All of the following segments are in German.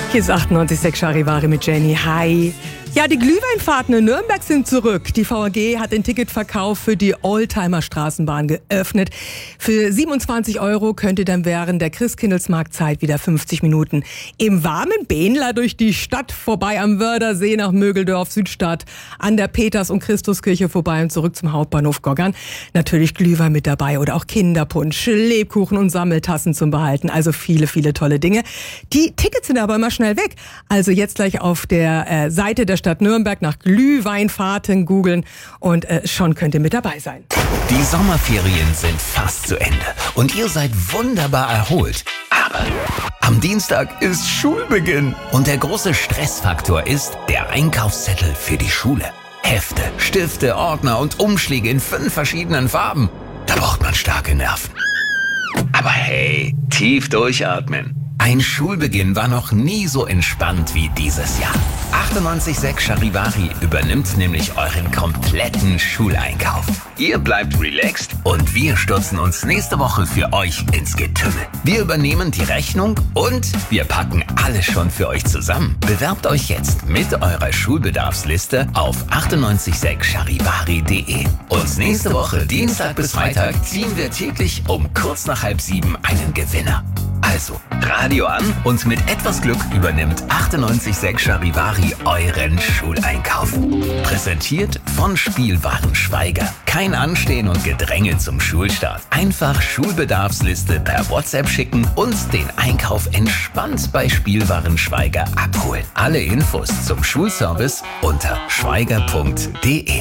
Hier ist 98,6 Charivari mit Jenny. Hi. Ja, die Glühweinfahrten in Nürnberg sind zurück. Die VAG hat den Ticketverkauf für die Oldtimer-Straßenbahn geöffnet. Für 27 € könnt ihr dann während der Christkindlesmarktzeit wieder 50 Minuten im warmen Bähnler durch die Stadt vorbei am Wördersee nach Mögeldorf, Südstadt, an der Peters- und Christuskirche vorbei und zurück zum Hauptbahnhof Goggern. Natürlich Glühwein mit dabei oder auch Kinderpunsch, Lebkuchen und Sammeltassen zum Behalten. Also viele, viele tolle Dinge. Die Tickets sind aber immer schnell weg. Also jetzt gleich auf der Seite der Stadt Nürnberg nach Glühweinfahrten googeln und schon könnt ihr mit dabei sein. Die Sommerferien sind fast zu Ende und ihr seid wunderbar erholt. Aber am Dienstag ist Schulbeginn und der große Stressfaktor ist der Einkaufszettel für die Schule. Hefte, Stifte, Ordner und Umschläge in 5 verschiedenen Farben. Da braucht man starke Nerven. Aber hey, tief durchatmen. Ein Schulbeginn war noch nie so entspannt wie dieses Jahr. 98,6 Charivari übernimmt nämlich euren kompletten Schuleinkauf. Ihr bleibt relaxed und wir stürzen uns nächste Woche für euch ins Getümmel. Wir übernehmen die Rechnung und wir packen alles schon für euch zusammen. Bewerbt euch jetzt mit eurer Schulbedarfsliste auf 98,6charivari.de. Und nächste Woche, Dienstag bis Freitag, ziehen wir täglich um kurz nach 6:30 einen Gewinner. Also, Radio an und mit etwas Glück übernimmt 98,6 Charivari euren Schuleinkauf. Präsentiert von Spielwaren Schweiger. Kein Anstehen und Gedränge zum Schulstart. Einfach Schulbedarfsliste per WhatsApp schicken und den Einkauf entspannt bei Spielwaren Schweiger abholen. Alle Infos zum Schulservice unter schweiger.de.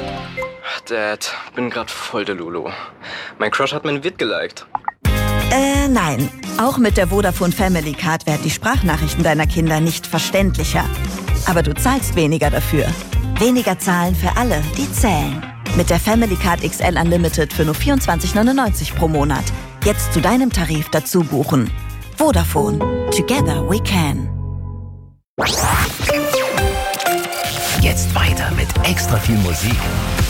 Dad, bin grad voll der Lulu. Mein Crush hat mein Vid geliked. Nein. Auch mit der Vodafone Family Card werden die Sprachnachrichten deiner Kinder nicht verständlicher. Aber du zahlst weniger dafür. Weniger zahlen für alle, die zählen. Mit der Family Card XL Unlimited für nur 24,99 pro Monat. Jetzt zu deinem Tarif dazu buchen. Vodafone. Together we can. Jetzt weiter mit extra viel Musik.